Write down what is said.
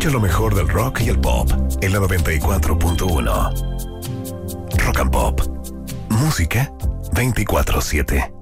Escucha lo mejor del rock y el pop en la 94.1. Rock and Pop. Música 24/7.